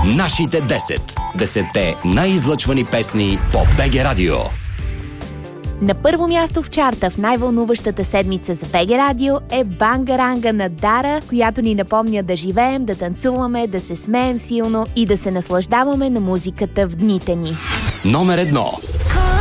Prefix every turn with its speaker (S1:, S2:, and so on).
S1: Нашите 10. 10 най-излъчвани песни по БГ Радио.
S2: На първо място в чарта в най-вълнуващата седмица за БГ Радио е Бангаранга на Дара, която ни напомня да живеем, да танцуваме, да се смеем силно и да се наслаждаваме на музиката в дните ни.
S1: Номер 1.